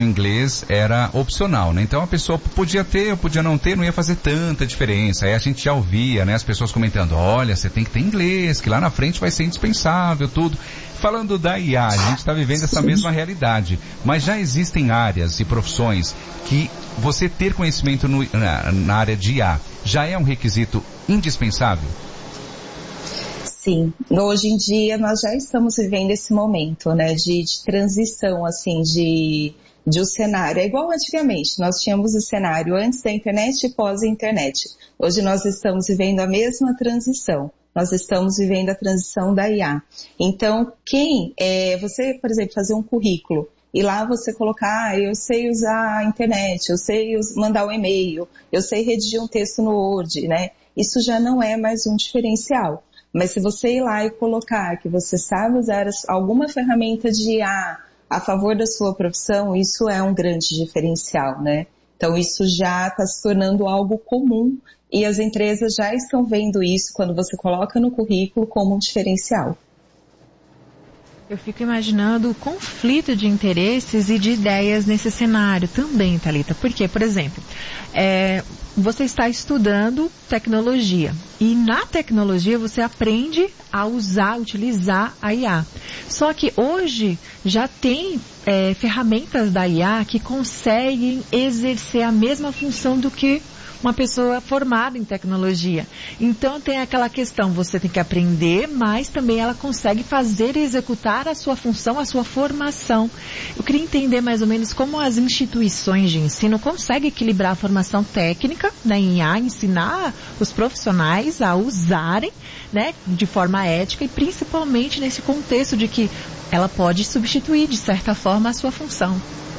inglês era opcional, né? Então a pessoa podia ter, podia não ter, não ia fazer tanta diferença. Aí a gente já ouvia, né, as pessoas comentando, olha, você tem que ter inglês, que lá na frente vai ser indispensável, tudo. Falando da IA, a gente está vivendo essa mesma realidade, mas já existem áreas e profissões que você ter conhecimento na área de IA já é um requisito indispensável? Sim, hoje em dia nós já estamos vivendo esse momento, né, de transição, assim, de o cenário. É igual antigamente, nós tínhamos o cenário antes da internet e pós-internet. Hoje nós estamos vivendo a mesma transição. Nós estamos vivendo a transição da IA. Então, você, por exemplo, fazer um currículo e lá você colocar, eu sei usar a internet, eu sei mandar um e-mail, eu sei redigir um texto no Word, né? Isso já não é mais um diferencial. Mas se você ir lá e colocar que você sabe usar alguma ferramenta de IA a favor da sua profissão, isso é um grande diferencial, né? Então isso já está se tornando algo comum e as empresas já estão vendo isso quando você coloca no currículo como um diferencial. Eu fico imaginando o conflito de interesses e de ideias nesse cenário também, Thalita. Porque, por exemplo, você está estudando tecnologia e na tecnologia você aprende a utilizar a IA. Só que hoje já tem ferramentas da IA que conseguem exercer a mesma função do que uma pessoa formada em tecnologia. Então tem aquela questão, você tem que aprender, mas também ela consegue fazer e executar a sua função, a sua formação. Eu queria entender mais ou menos como as instituições de ensino conseguem equilibrar a formação técnica, né, em IA, ensinar os profissionais a usarem, né, de forma ética e principalmente nesse contexto de que ela pode substituir, de certa forma, a sua função.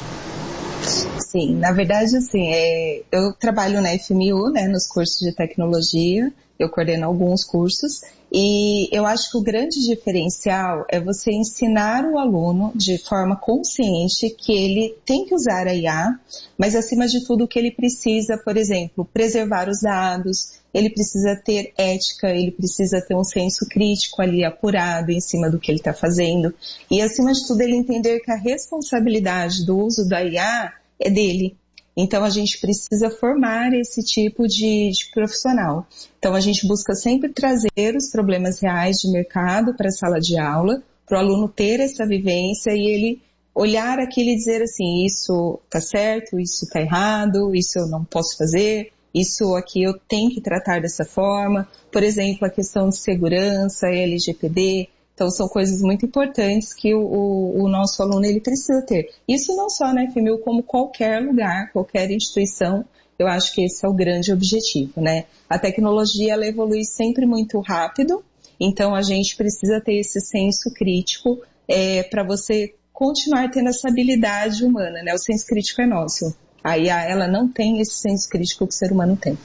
Sim, na verdade, assim, eu trabalho na FMU, né, nos cursos de tecnologia, eu coordeno alguns cursos, e eu acho que o grande diferencial é você ensinar o aluno de forma consciente que ele tem que usar a IA, mas acima de tudo que ele precisa, por exemplo, preservar os dados, ele precisa ter ética, ele precisa ter um senso crítico ali apurado em cima do que ele está fazendo, e acima de tudo ele entender que a responsabilidade do uso da IA é dele. Então a gente precisa formar esse tipo de profissional. Então a gente busca sempre trazer os problemas reais de mercado para a sala de aula, para o aluno ter essa vivência e ele olhar aquilo e dizer assim, isso está certo, isso está errado, isso eu não posso fazer, isso aqui eu tenho que tratar dessa forma. Por exemplo, a questão de segurança, LGPD. Então são coisas muito importantes que o nosso aluno ele precisa ter. Isso não só na FMU, como qualquer lugar, qualquer instituição, eu acho que esse é o grande objetivo, né? A tecnologia ela evolui sempre muito rápido, então a gente precisa ter esse senso crítico para você continuar tendo essa habilidade humana, né? O senso crítico é nosso. A IA ela não tem esse senso crítico que o ser humano tem.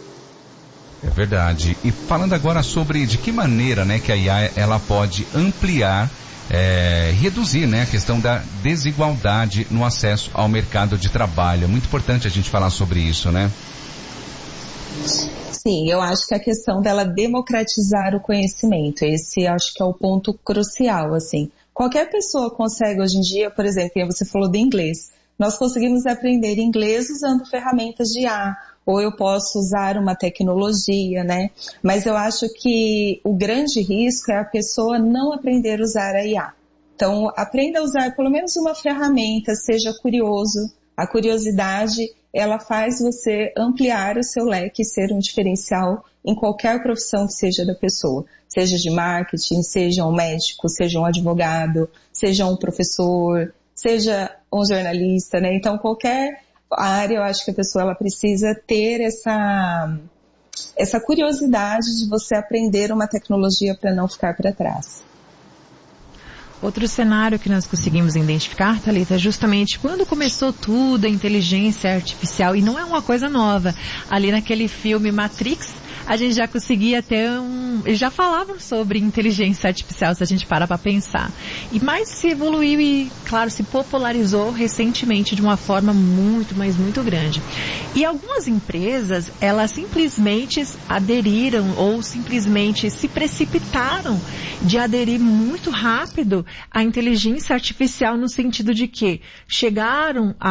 É verdade. E falando agora sobre de que maneira, né, que a IA ela pode ampliar, reduzir, né, a questão da desigualdade no acesso ao mercado de trabalho. É muito importante a gente falar sobre isso, né? Sim, eu acho que a questão dela democratizar o conhecimento, esse acho que é o ponto crucial, assim. Qualquer pessoa consegue hoje em dia, por exemplo, você falou do inglês, nós conseguimos aprender inglês usando ferramentas de IA, ou eu posso usar uma tecnologia, né? Mas eu acho que o grande risco é a pessoa não aprender a usar a IA. Então, aprenda a usar pelo menos uma ferramenta, seja curioso. A curiosidade, ela faz você ampliar o seu leque e ser um diferencial em qualquer profissão que seja da pessoa. Seja de marketing, seja um médico, seja um advogado, seja um professor, seja um jornalista, né? Então, qualquer área, eu acho que a pessoa ela precisa ter essa curiosidade de você aprender uma tecnologia para não ficar para trás. Outro cenário que nós conseguimos identificar, Thalita, é justamente quando começou tudo, a inteligência artificial, e não é uma coisa nova. Ali naquele filme Matrix, a gente já conseguia ter já falavam sobre inteligência artificial, se a gente para pensar. E mais se evoluiu e, claro, se popularizou recentemente de uma forma muito, mas muito grande. E algumas empresas, elas simplesmente aderiram ou simplesmente se precipitaram de aderir muito rápido à inteligência artificial no sentido de que chegaram